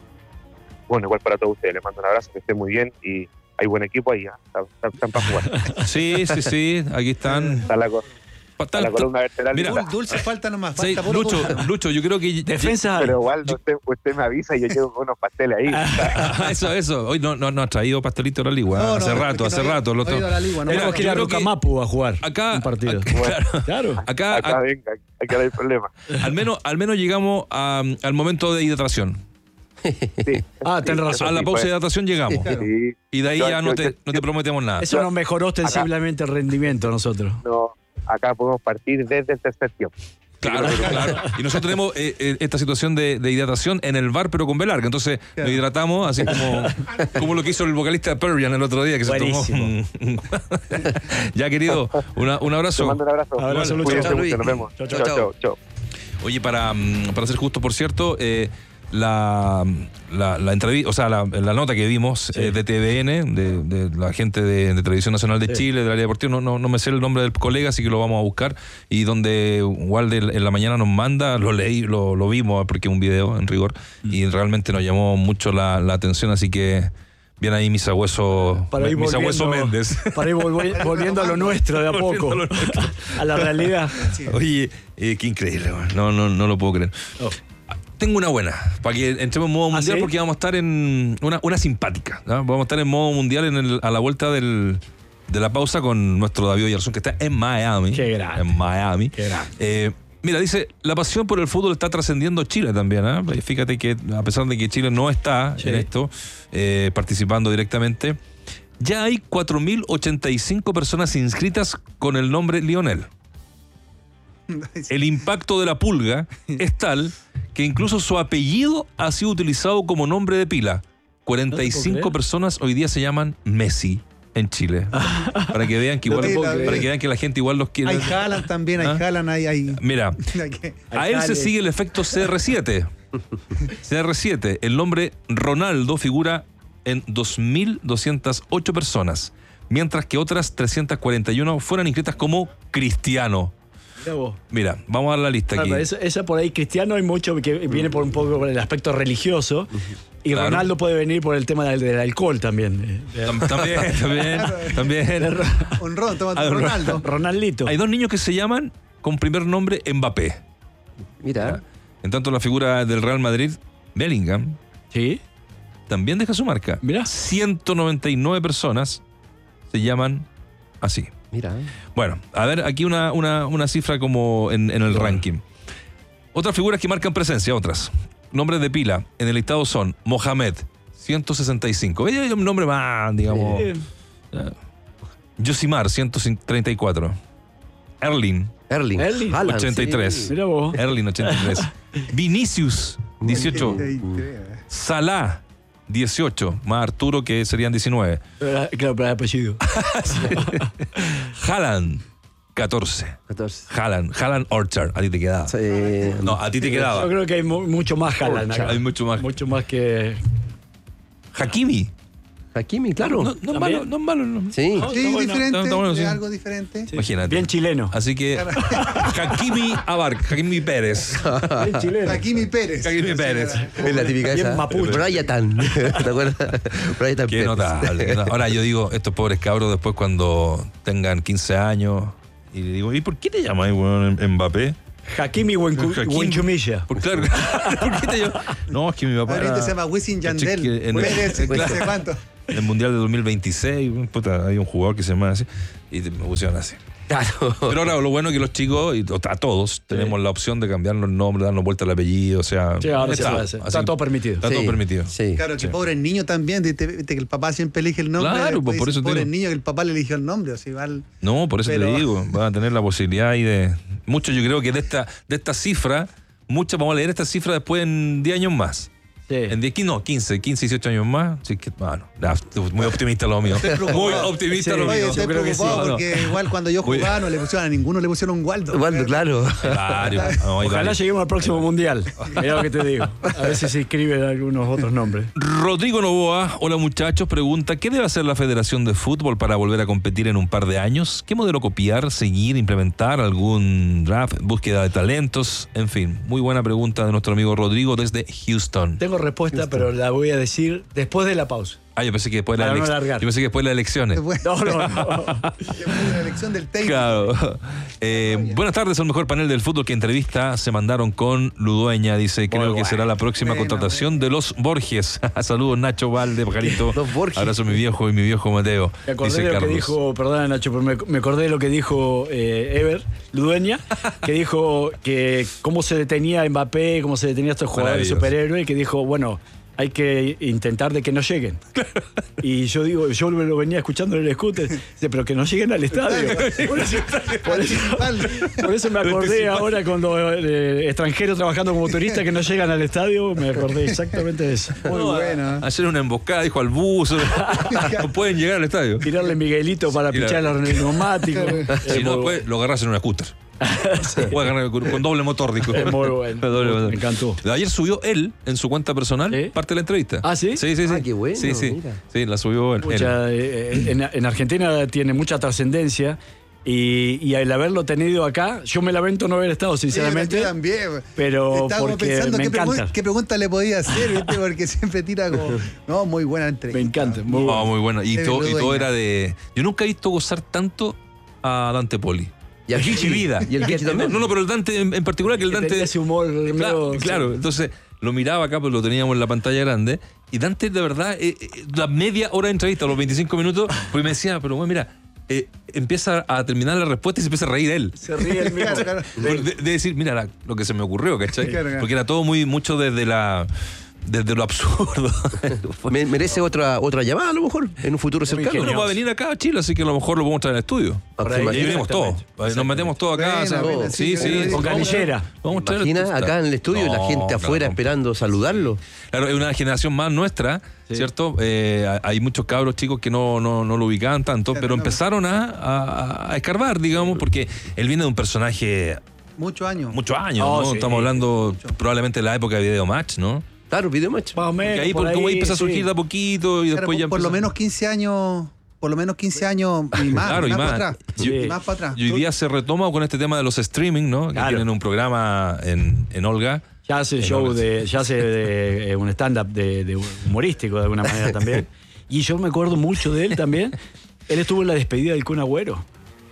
Bueno, igual para todos ustedes, les mando un abrazo, que estén muy bien y hay buen equipo ahí, están, están, están para jugar. Sí, sí, sí, aquí están. Está la, está la columna vertebral. Mira, dulce falta nomás. Falta sí, Lucho, Lucho, yo creo que... Defensa. Pero igual usted, usted me avisa y yo llego con unos pasteles ahí. eso, eso. Hoy no, no, no ha traído pastelito a la Ligua. No, hace no, rato, hace no rato. No no la Ligua, no tenemos que ir a Rocamapu a jugar acá, un partido. Acá, bueno, claro. Acá, acá, acá venga, acá no hay problema. Al menos, al menos llegamos a, al momento de hidratación. Sí, ah, tenés razón. A la pausa de hidratación llegamos. Sí, claro. Y de ahí yo, ya no, yo, te, yo, no te prometemos nada. Eso nos mejoró ostensiblemente acá, el rendimiento a nosotros. No, acá podemos partir desde el tercer tiempo. Claro, claro. Y nosotros tenemos eh, eh, esta situación de, de hidratación en el bar, pero con B larga. Entonces claro. nos hidratamos, así como, como lo que hizo el vocalista Pearl Jam el otro día, que buenísimo. Se tomó. Ya, querido, una, un abrazo. Te mando un abrazo. Abrazo, Lucho. Chao, Nos vemos. Chao, chao. Chao, chao. Oye, para, para ser justo, por cierto, eh, la, la, la entrevista, o sea, la, la nota que vimos sí. eh, de T V N, de, de la gente de, de Televisión Nacional de sí. Chile, del área deportiva, no, no, no me sé el nombre del colega, así que lo vamos a buscar. Y donde Walder en la mañana nos manda, lo leí, lo, lo vimos, porque es un video en rigor, mm. y realmente nos llamó mucho la, la atención, así que bien ahí mis abuesos Méndez. Para ir volv- volviendo a lo nuestro de a poco. A, a la realidad. Sí. Oye, eh, qué increíble, no, no, no lo puedo creer. Oh. Tengo una buena, para que entremos en modo mundial, ¿Ah, sí? Porque vamos a estar en una, una simpática, ¿no? Vamos a estar en modo mundial en el, a la vuelta del, de la pausa con nuestro David Oyarzún, que está en Miami. Qué grande. En Miami. Qué grande. Eh, mira, dice, la pasión por el fútbol está trascendiendo Chile también, ¿eh? Fíjate que a pesar de que Chile no está sí. en esto, eh, participando directamente, ya hay cuatro mil ochenta y cinco personas inscritas con el nombre Lionel. El impacto de la pulga es tal que incluso su apellido ha sido utilizado como nombre de pila. cuarenta y cinco ¿No personas hoy día se llaman Messi en Chile. Para que vean que igual, no para que vean que la gente igual los quiere. Hay Haaland también, hay ¿Ah? Haaland, hay, hay. Mira, a él se sigue el efecto C R siete. C R siete, el nombre Ronaldo figura en dos mil doscientas ocho personas, mientras que otras trescientas cuarenta y uno fueron inscritas como Cristiano. Mira, vamos a dar la lista claro, aquí. Esa, esa por ahí, Cristiano, hay mucho que viene por un poco por el aspecto religioso. Y claro. Ronaldo puede venir por el tema del, del alcohol también. También, también, también. Un ron, toma tu Ronaldo. Ronaldito. Hay dos niños que se llaman con primer nombre Mbappé. Mira. En tanto, la figura del Real Madrid, Bellingham, sí, también deja su marca. Mira. ciento noventa y nueve personas se llaman así. Mira. Bueno, a ver, aquí una, una, una cifra como en, en el bueno. ranking. Otras figuras que marcan presencia, otras. Nombres de pila en el listado son Mohamed, ciento sesenta y cinco. Oye, un nombre más, digamos. Sí. Uh, Josimar, ciento treinta y cuatro. Erling. Erling. Erling. ochenta y tres. Sí. Mira vos. Erling, ochenta y tres. Vinicius, dieciocho. Salah, dieciocho. Más Arturo, que serían diecinueve. Claro, para el apellido. Haaland, catorce. catorce. Haaland, Haaland Orchard. A ti te quedaba. Sí. No, a ti te quedaba. Yo creo que hay mu- mucho más Haaland acá. Hay mucho más. Mucho más que. Hakimi. Hakimi, claro. No, no es malo, no es malo. No. Sí, no, sí, bueno. diferente, está, está bueno, sí. algo diferente. Sí. Imagínate. Bien chileno. Así que Hakimi Abarca, Hakimi Pérez. Bien chileno. Hakimi Pérez. Hakimi Pérez. Es la típica bien esa. mapuche. Brian, ¿te acuerdas? Brian Qué Pérez. notable. Qué notable. Ahora yo digo, estos pobres cabros después cuando tengan quince años, y le digo, ¿y por qué te llamas bueno, Mbappé? Hakimi Wenchumilla. Por claro. ¿Por qué te llamas? No, es que mi papá. Ahorita se llama Wisin Yandel. En, Pérez, en, no sé cuánto. En el Mundial de dos mil veintiséis, puta, hay un jugador que se llama así, y me pusieron así. Claro. Pero ahora lo bueno es que los chicos, y a todos, tenemos sí. la opción de cambiarnos el nombre, darnos vuelta al apellido, o sea... Sí, ahora está, así, está todo permitido. Está sí, todo permitido. Sí. Claro, que sí. pobre niño también, de, de, de que el papá siempre elige el nombre. Claro, pues por eso pobre te digo. niño que el papá le eligió el nombre. O sea, igual, no, por eso pero... te digo, van a tener la posibilidad ahí de... Muchos yo creo que de esta, de esta cifra, muchos vamos a leer esta cifra después en diez años más. Sí. En diez, no, quince, quince, dieciocho años más. Así que, bueno, muy optimista lo mío. Muy optimista sí, lo mío. Estoy preocupado porque no. igual cuando yo jugaba no le pusieron a ninguno, le pusieron un Waldo. Waldo, claro. claro. No, ojalá vale. lleguemos al próximo mundial. Mira lo que te digo. A veces se inscriben algunos otros nombres. Rodrigo Novoa, hola muchachos, pregunta, ¿qué debe hacer la Federación de Fútbol para volver a competir en un par de años? ¿Qué modelo copiar, seguir, implementar? ¿Algún draft, búsqueda de talentos? En fin, muy buena pregunta de nuestro amigo Rodrigo desde Houston. Tengo respuesta, pero la voy a decir después de la pausa. Ah, yo pensé que después de la no yo pensé que después de las elecciones. No, no, no. Después de la elección del técnico. Claro. Eh, buenas tardes, el mejor panel del fútbol que entrevista se mandaron con Ludueña. Dice, creo Muy que bueno. será la próxima bueno, contratación bueno. de los Borges. Saludos, Nacho Valde, Pajarito. Los Borges. Abrazo a mi viejo y mi viejo Mateo. Me acordé dice de lo Carlos. que dijo, perdona Nacho, pero me, me acordé de lo que dijo eh, Ever, Ludueña, que dijo que cómo se detenía Mbappé, cómo se detenía a estos jugadores superhéroes, que dijo, bueno, hay que intentar de que no lleguen. Y yo digo, yo lo venía escuchando en el scooter, dice, pero que no lleguen al estadio. Por eso, por eso, por eso me acordé ahora cuando eh, extranjeros trabajando como turistas que no llegan al estadio, me acordé exactamente de eso. Muy no, bueno. Hacer una emboscada, dijo al bus, no pueden llegar al estadio. Tirarle Miguelito para pichar los neumáticos. Si no, después lo agarras en una scooter. Sí. Con, con doble motor, disco. Es muy bueno. Doble motor. Me encantó. Ayer subió él, en su cuenta personal, ¿Eh? parte de la entrevista. ¿Ah, sí? Sí, sí, sí. Ah, qué bueno. Sí, sí. Mira. Sí, la subió él. Mucha, eh, en, en Argentina tiene mucha trascendencia. Y, y al haberlo tenido acá, yo me lamento no haber estado, sinceramente. Sí, yo también. Pero Estábamos porque pensando me qué, encanta. Pregun- qué pregunta le podía hacer, ¿viste? Porque siempre tira como. No, muy buena entrevista. Me encanta. Muy, oh, muy buena. Y, to, y todo era de. Yo nunca he visto gozar tanto a Dante Poli. Y al Kichi vida. Y el Kichi también. No, no, pero el Dante en, en particular, que el Dante. Tenía ese humor. Claro, medio, claro. sí. Entonces lo miraba acá, pues lo teníamos en la pantalla grande. Y Dante, de verdad, eh, eh, la media hora de entrevista, los veinticinco minutos, pues me decía, pero bueno, mira. Eh, empieza a terminar la respuesta y se empieza a reír él. Se ríe el mismo. Claro, claro. De, de decir, mira la, lo que se me ocurrió, ¿cachai? Claro, claro. Porque era todo muy mucho desde la desde lo absurdo. Me- merece otra otra llamada a lo mejor en un futuro cercano. Bueno, va a venir acá a Chile, así que a lo mejor lo podemos traer al estudio. Ah, Por ¿te ahí, imaginas? y venimos todos. Nos metemos todos acá. Buena, o sea, buena, sí, sí, sí. buena, con buena. canillera. Vamos a traer- Imagina acá en el estudio No, la gente claro, afuera compa. esperando saludarlo. Claro, es una generación más nuestra, Sí. ¿cierto? Eh, hay muchos cabros chicos que no, no, no lo ubicaban tanto, Claro, pero no. empezaron a, a, a escarbar, digamos, porque él viene de un personaje Muchos años. muchos años, Oh, ¿no? sí. Estamos hablando probablemente de la época de Video Match, ¿no? Claro, video match. Más o menos, Que ahí, por por, como ahí empieza a sí. surgir de a poquito y Claro, después por, ya por lo empieza- menos quince años. Por lo menos quince años y más. Claro, y más, más. para atrás. Sí. Y más para atrás. Y hoy día se retoma con este tema de los streaming, ¿no? Que Claro. tienen un programa en, en Olga. Ya hace En show Olga. de. Ya hace de, eh, un stand-up de, de humorístico de alguna manera también. Y yo me acuerdo mucho de él también. Él estuvo en la despedida del Kun Agüero.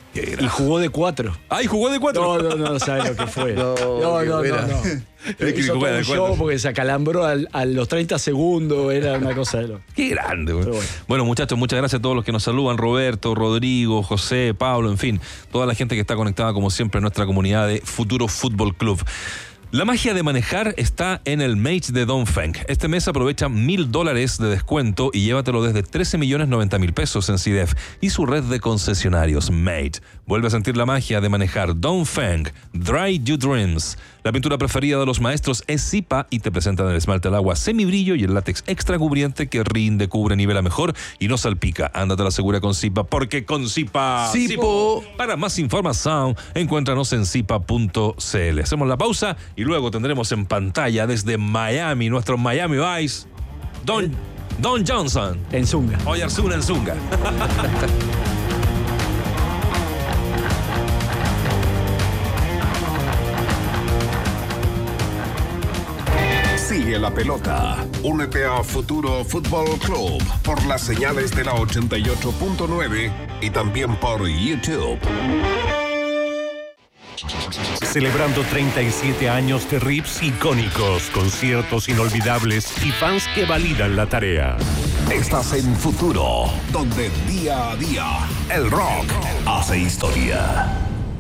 Y jugó de cuatro. ¡Ay, jugó de cuatro! No, no, no, sabes lo que fue. No, no, qué no, buena. no, no. que Hizo jugaba todo de un cuatro. show porque se acalambró al- a los treinta segundos. Era una cosa de lo. ¡Qué grande! Güey. Pero bueno. Bueno, muchachos, muchas gracias a todos los que nos saludan. Roberto, Rodrigo, José, Pablo, en fin. Toda la gente que está conectada, como siempre, en nuestra comunidad de Futuro Fútbol Club. La magia de manejar está en el Mate de Dongfeng. Este mes aprovecha mil dólares de descuento y llévatelo desde trece millones noventa mil pesos en C D F y su red de concesionarios Mate. Vuelve a sentir la magia de manejar Dongfeng Dry Your Dreams. La pintura preferida de los maestros es Zipa y te presentan el esmalte al agua semibrillo y el látex extra cubriente que rinde, cubre, nivela mejor y no salpica. Ándate a la segura con Zipa, porque con Zipa... Zipo. Para más información, encuéntranos en zipa punto c l. Hacemos la pausa y luego tendremos en pantalla desde Miami, nuestro Miami Vice, Don, Don Johnson. En Zunga. Oyarzún en Zunga. Sigue la pelota. Únete a Futuro Fútbol Club por las señales de la ochenta y ocho punto nueve y también por YouTube. Celebrando treinta y siete años de riffs icónicos, conciertos inolvidables y fans que validan la tarea. Estás en Futuro, donde día a día el rock hace historia.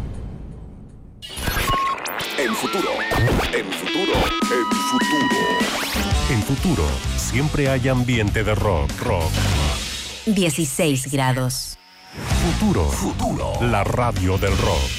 En Futuro, en Futuro, en Futuro. En Futuro, siempre hay ambiente de rock, rock. dieciséis grados. Futuro, Futuro. la radio del rock.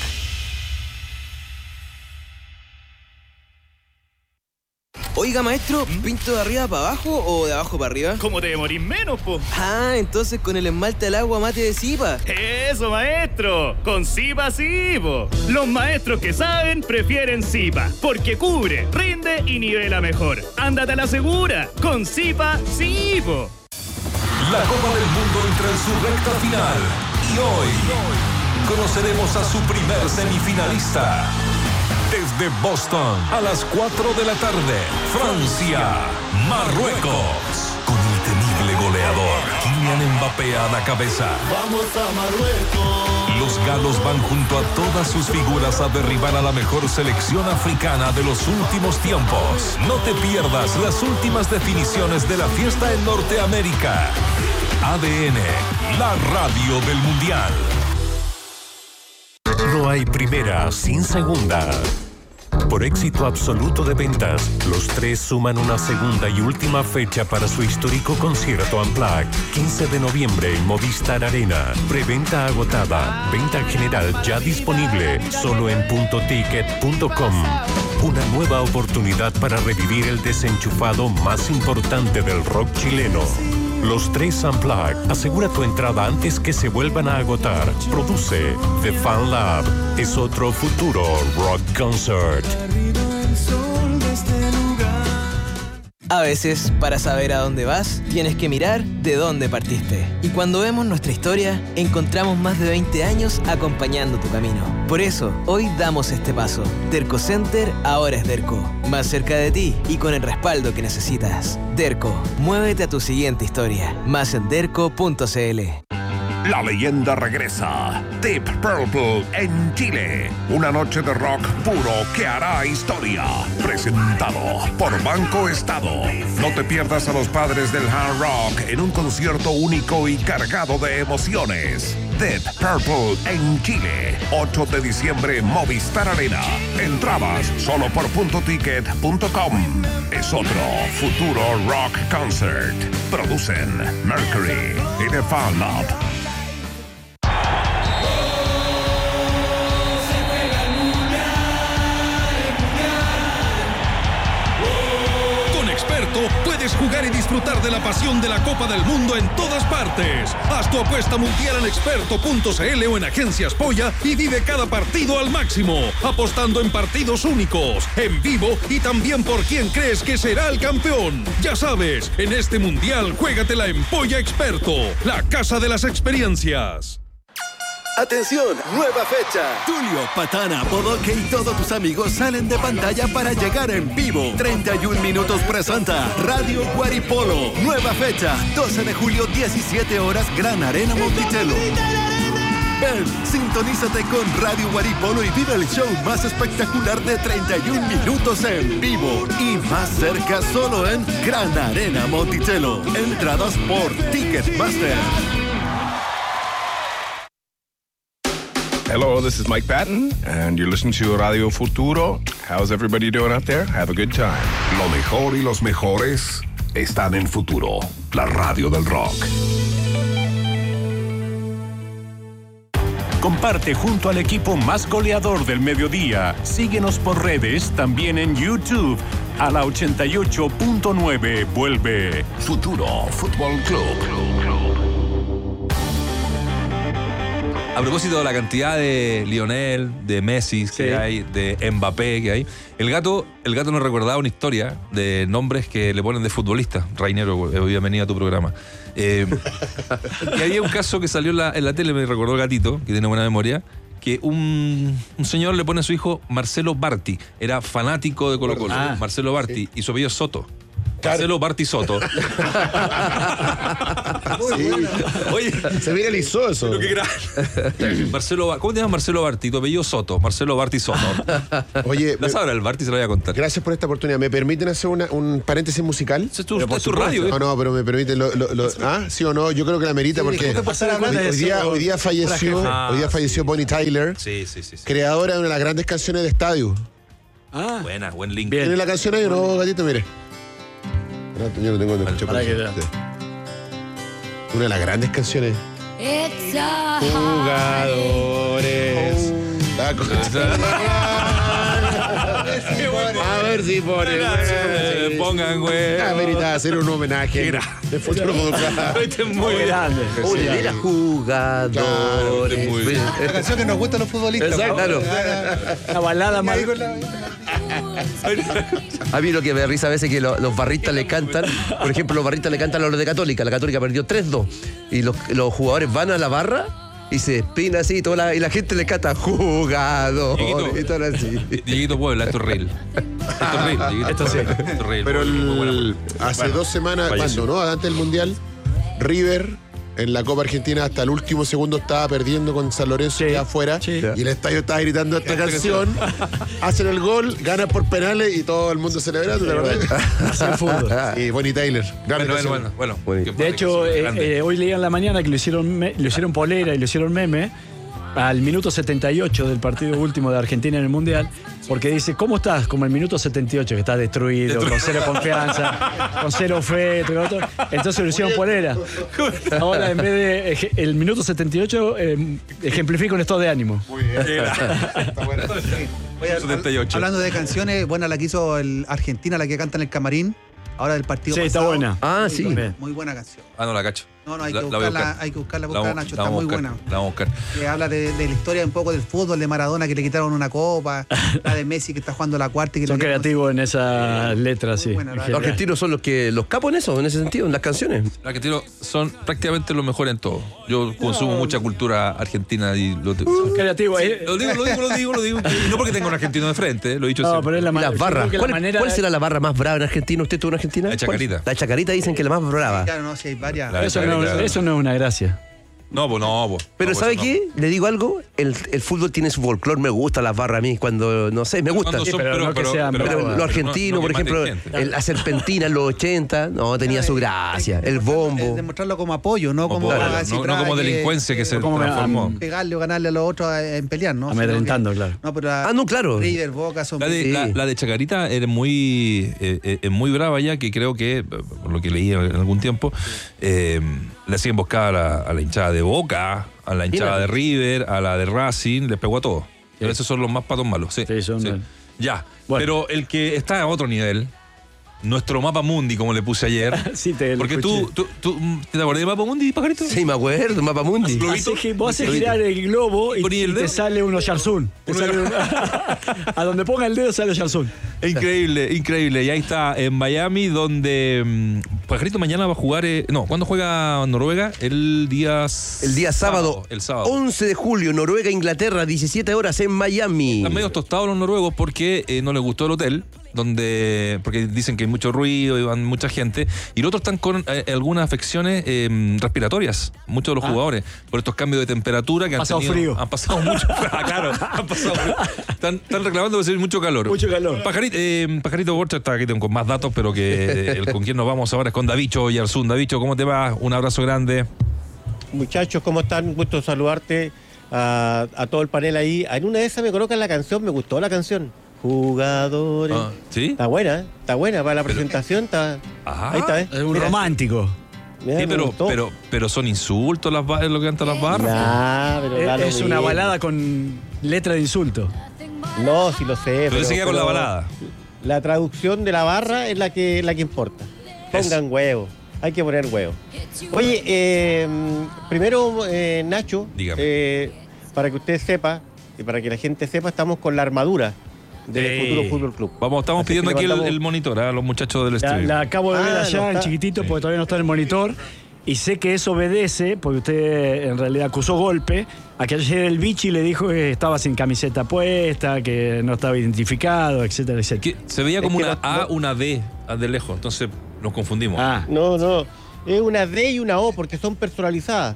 Oiga, maestro, ¿pinto de arriba para abajo o de abajo para arriba? ¿Cómo te demorís menos, po? Ah, entonces con el esmalte al agua mate de Zipa. Eso, maestro. Con Zipa sí, po. Los maestros que saben prefieren Zipa, porque cubre, rinde y nivela mejor. Ándate a la segura. Con Zipa sí, po. La Copa del Mundo entra en su recta final y hoy conoceremos a su primer semifinalista. Desde Boston, a las cuatro de la tarde, Francia, Marruecos. Con el temible goleador, Kylian Mbappé a la cabeza. Vamos a Marruecos. Los galos van junto a todas sus figuras a derribar a la mejor selección africana de los últimos tiempos. No te pierdas las últimas definiciones de la fiesta en Norteamérica. A D N, la radio del Mundial. No hay primera sin segunda. Por éxito absoluto de ventas, los tres suman una segunda y última fecha para su histórico concierto Unplugged, quince de noviembre en Movistar Arena. Preventa agotada, venta general ya disponible, solo en punto ticket punto com. Una nueva oportunidad para revivir el desenchufado más importante del rock chileno. Los tres Unplugged. Asegura tu entrada antes que se vuelvan a agotar. Produce The Fan Lab. Es otro futuro rock concert. A veces, para saber a dónde vas, tienes que mirar de dónde partiste. Y cuando vemos nuestra historia, encontramos más de veinte años acompañando tu camino. Por eso, hoy damos este paso. Derco Center ahora es Derco. Más cerca de ti y con el respaldo que necesitas. Derco, muévete a tu siguiente historia. Más en derco punto c l. La leyenda regresa. Deep Purple en Chile. Una noche de rock puro que hará historia. Presentado por Banco Estado. No te pierdas a los padres del hard rock en un concierto único y cargado de emociones. Deep Purple en Chile. ocho de diciembre, Movistar Arena. Entradas solo por punto ticket punto com. Es otro futuro rock concert. Producen Mercury y The Fan Lab. Puedes jugar y disfrutar de la pasión de la Copa del Mundo en todas partes. Haz tu apuesta mundial en experto punto c l o en Agencias Polla y vive cada partido al máximo, apostando en partidos únicos, en vivo y también por quién crees que será el campeón. Ya sabes, en este mundial juégatela en Polla Experto, la casa de las experiencias. ¡Atención! ¡Nueva fecha! Tulio, Patana, Bodoque y todos tus amigos salen de pantalla para llegar en vivo. treinta y un minutos presenta Radio Guaripolo. Nueva fecha, doce de julio, diecisiete horas, Gran Arena Monticello. Ven, sintonízate con Radio Guaripolo y vive el show más espectacular de treinta y un minutos en vivo. Y más cerca solo en Gran Arena Monticello. Entradas por Ticketmaster. Hello, this is Mike Patton, and you're listening to Radio Futuro. How's everybody doing out there? Have a good time. Lo mejor y los mejores están en Futuro, la radio del rock. Comparte junto al equipo más goleador del mediodía. Síguenos por redes, también en YouTube. A la ochenta y ocho punto nueve vuelve Futuro Fútbol Club. A propósito de la cantidad de Lionel, de Messi que sí. hay, de Mbappé que hay, el gato, el gato nos recordaba una historia de nombres que le ponen de futbolistas. Rainero, bienvenido a tu programa. Eh, y había un caso que salió en la, en la tele, me recordó el gatito, que tiene buena memoria, que un, un señor le pone a su hijo Marcelo Barti. Era fanático de Colo Colo, ah, Marcelo Barti, sí. y su apellido es Soto. Marcelo Barti Soto. Sí. Oye, se viralizó eso. Qué gran. Marcelo, ¿cómo te llamas Marcelo Barti? Tu apellido Soto. Marcelo Barti Soto. Oye, la sabrá el Barti, se lo voy a contar. Gracias por esta oportunidad. ¿Me permiten hacer una, un paréntesis musical? Es tu, es tu radio. No, no, pero me permiten. Lo, lo, lo, ¿Ah? ¿Sí o no? Yo creo que la merita, sí, porque hoy, hoy, día, hoy día falleció ah, hoy día falleció Bonnie Tyler, sí, sí, sí, sí. creadora de una de las grandes canciones de estadio. Ah, buena, buen link. ¿Tiene la canción ahí o no, gatito? Mire. Yo no tengo que escuchar por eso. Una de las grandes canciones. Jugadores. A ver si pone. Eh, pongan, güey. La verdad, hacer un homenaje. De futuro Este es muy grande. Era jugadores. La canción que nos gusta a los futbolistas. Exacto. Claro. La balada más. A mí lo que me da risa a veces es que lo, los barristas le cantan, por ejemplo, los barristas le cantan a los de Católica. La Católica perdió tres dos. Y los, los jugadores van a la barra y se despina así y, toda la, y la gente le canta jugador. Dieguito, y todo así. Dieguito Puebla, esto es real. Esto es real, Dieguito. Esto sí. Esto es real. Pero el, hace bueno, dos semanas, cuando no, antes del Mundial, River en la Copa Argentina hasta el último segundo estaba perdiendo con San Lorenzo, sí, ya afuera, sí, y el estadio estaba gritando esta canción, hacen el gol, ganan por penales y todo el mundo celebrando, ¿te acordás? Y Bonnie Tyler. Bueno, bueno, bueno, bueno. De hecho, eh, eh, hoy leía en la mañana que lo hicieron, me, lo hicieron polera y lo hicieron meme al minuto setenta y ocho del partido último de Argentina en el Mundial, porque dice, ¿cómo estás? Como el minuto setenta y ocho, que estás destruido, Destruido. con cero confianza, con cero fe, todo, todo. Entonces lo hicieron polera. Ahora, en vez de el minuto setenta y ocho, eh, ejemplifica un estado de ánimo. Muy bien. Está bueno. Oye, setenta y ocho. Hablando de canciones, buena la que hizo el Argentina, la que canta en el camarín. Ahora del partido sí, pasado. Está buena. Ah, sí. Muy, muy buena canción. Ah, no la cacho. No, no, hay, La- que, la voy a buscarla, buscar. hay que buscarla, La buscar, vamos- Nacho, la está vamos muy a buscar, buena. La vamos a buscar. Que habla de, de la historia un poco del fútbol, de Maradona que le quitaron una copa, la de Messi que está jugando la cuarta. Y que Son le- creativos en esas letras, sí. buena, en la- general. Los argentinos son los que los capos en eso, en ese sentido, en las canciones. Los argentinos son prácticamente los mejores en todo. Yo consumo mucha cultura argentina y lo, Son creativos. Sí, eh. lo digo, lo digo, lo digo, lo digo. Y no porque tenga un argentino de frente, lo he dicho No, siempre. pero es la Y manera. las barras. yo creo que ¿Cuál, la manera cuál será la barra más brava en Argentina? ¿Usted estuvo en Argentina? La Chacarita. ¿Cuál? La Chacarita dicen que la más brava. Claro, no, si hay varias. La- Eso no, eso no es una gracia. No, pues no, pues. Pero no, ¿sabe pues, qué? Le digo algo, el, el fútbol tiene su folclore, me gusta las barras a mí, cuando, no sé, me gusta. Cuando Sí, son- pero no que sean Pero bravas. lo argentino, no, no por que ejemplo, maten gente. el, la serpentina en los ochenta, no, tenía su gracia. El bombo. Es demostrarlo como apoyo, no Como como, apoyo, así no- no tra- como que- delincuencia que se como me- transformó. pegarle o ganarle a los otros en pelear, ¿no? Amedrentando, Sino que- claro. No, pero a Ah, no, claro. River, Boca son La de, Sí. la, la de Chacarita era muy, eh, eh, es muy brava ya, que creo que, por lo que leí en algún tiempo, eh, le hacía emboscada a la, a la hinchada de Boca, a la hinchada Mira. de River, a la de Racing, les pegó a todos. Esos son los más patos malos, sí. Sí, son- sí. Ya, Bueno. pero el que está a otro nivel, nuestro mapa mundi, como le puse ayer. Sí, te lo Porque tú, escuché. tú, tú, ¿te acordás del mapa mundi, pajarito? Sí, me acuerdo, Mapa Mundi. Hace gi- vos haces girar el globo y, Poní el y te dedo. sale uno Yarzún. Te Uno- sale un- a donde ponga el dedo sale Yarzún. Increíble, increíble. Y ahí está, en Miami, donde mm, Pajarito mañana va a jugar. eh, no, ¿cuándo juega Noruega? El día. El día sábado, El sábado. once de julio, Noruega, Inglaterra, diecisiete horas en Miami. Están medio tostados los noruegos porque eh, no les gustó el hotel, donde porque dicen que hay mucho ruido y van mucha gente. Y los otros están con eh, algunas afecciones eh, respiratorias, muchos de los Ah. jugadores, por estos cambios de temperatura que han Pasado tenido. frío. Han pasado mucho. Ah, claro, han pasado frío. Están, están reclamando que se ve mucho calor. Mucho calor. Pajarito, eh, Pajarito Borcha está aquí con más datos, pero que eh, el con quien nos vamos ahora es con Davicho Yarzún. Davicho, ¿cómo te va? Un abrazo grande. Muchachos, ¿cómo están? Un gusto saludarte a, a todo el panel ahí. En una de esas me colocan la canción, me gustó la canción. Jugadores. Ah, ¿sí? Está buena, ¿eh? Está buena para la presentación. Está... Ajá. Ahí está, ¿eh? Es un Mira, romántico. mira, Sí, me pero, gustó. pero, pero son insultos las ba- lo que cantan las barras. Nah, pero da lo Es, es una mismo. balada con letra de insulto. No, sí lo sé. Pero se queda con la balada. La traducción de la barra es la que, la que importa. Pongan huevo. Hay que poner huevo. Oye, eh, primero, eh, Nacho, Dígame. eh, para que usted sepa, y para que la gente sepa, estamos con la armadura del Sí. Futuro Fútbol Club. Vamos, estamos Así que pidiendo aquí el, levantamos- el monitor a los muchachos del La, streaming. la acabo de ver Ah, allá no en está. chiquitito porque todavía no está en el monitor. Y sé que eso obedece, porque usted en realidad acusó golpe, a que ayer el bichi le dijo que estaba sin camiseta puesta, que no estaba identificado, etcétera, etcétera. Que se veía como Es que una no- A, no- una D de lejos, entonces nos confundimos. Ah, No, no. Es una D y una O porque son personalizadas.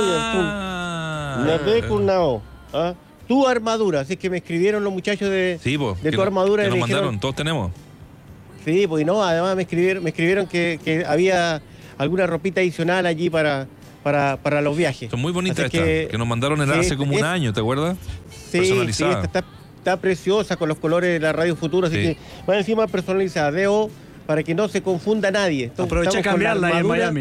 Ah. Una D con una O. ¿ah? Tu armadura. Así que me escribieron los muchachos de, Sí, pues. de tu armadura que y nos me mandaron, dijeron, todos tenemos. sí, pues y no, además me escribieron, me escribieron que, que había alguna ropita adicional allí para, para, para los viajes. Son muy bonitas Así estas, que- que, nos mandaron el sí, hace como un es- año, ¿te acuerdas? Sí, sí, Personalizada. esta está, está preciosa con los colores de la Radio Futuro, así Sí. que más encima personalizada, D O, para que no se confunda nadie. Entonces, aproveché a estamos con la cambiarla ahí en armadura- Miami.